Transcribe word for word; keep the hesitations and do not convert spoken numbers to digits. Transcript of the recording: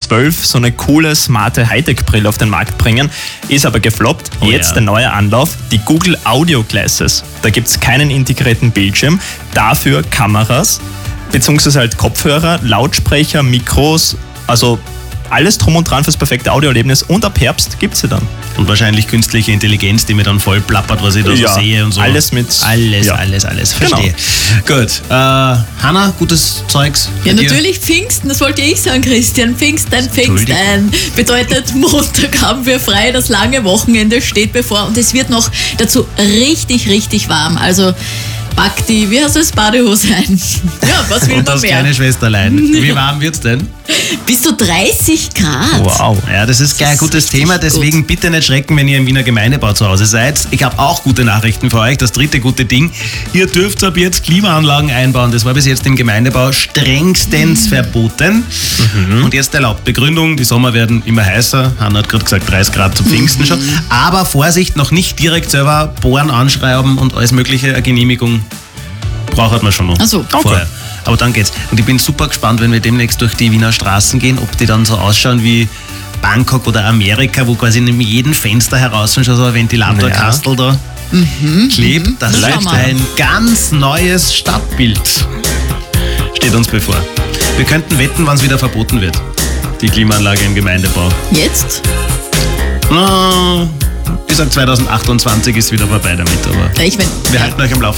zwölf so eine coole, smarte Hightech-Brille auf den Markt bringen, ist aber gefloppt. Oh Jetzt ja. der neue Anlauf, die Google Audio Glasses. Da gibt es keinen integrierten Bildschirm, dafür Kameras, beziehungsweise halt Kopfhörer, Lautsprecher, Mikros, also alles drum und dran fürs perfekte Audioerlebnis und ab Herbst gibt es sie dann. Und wahrscheinlich künstliche Intelligenz, die mir dann voll plappert, was ich da Ja, so sehe und so. alles mit... Alles, ja. alles, alles. Verstehe. Gut. Äh, Hanna, gutes Zeugs? Ja, bei dir? natürlich Pfingsten, das wollte ich sagen, Christian. Pfingsten, Pfingsten. Bedeutet, Montag haben wir frei, das lange Wochenende steht bevor und es wird noch dazu richtig, richtig warm. Also pack die, wie heißt das, Badehose ein. Ja, was will Und man das mehr? kleine Schwesterlein. Wie warm wird's denn? Bis zu dreißig Grad. Wow. Ja, das ist kein ist gutes richtig Thema, deswegen bitte nicht schrecken, wenn ihr im Wiener Gemeindebau zu Hause seid. Ich habe auch gute Nachrichten für euch, das dritte gute Ding. Ihr dürft ab jetzt Klimaanlagen einbauen. Das war bis jetzt im Gemeindebau strengstens verboten. Mhm. Und jetzt erlaubt. Begründung, die Sommer werden immer heißer. Hanna hat gerade gesagt, dreißig Grad zu Pfingsten mhm. schon. Aber Vorsicht, noch nicht direkt selber bohren, anschreiben und alles mögliche, eine Genehmigung braucht man schon noch. Ach so. Vorher. Aber dann geht's. Und ich bin super gespannt, wenn wir demnächst durch die Wiener Straßen gehen, ob die dann so ausschauen wie Bangkok oder Amerika, wo quasi in jedem Fenster heraus schon so ein Ventilatorkastel da mhm, klebt. Das ist ein ganz neues Stadtbild. Steht uns bevor. Wir könnten wetten, wann es wieder verboten wird. Die Klimaanlage im Gemeindebau. Jetzt? No, ich sag zwanzig achtundzwanzig ist wieder vorbei damit, aber Ja, ich mein, wir halten euch am Laufenden.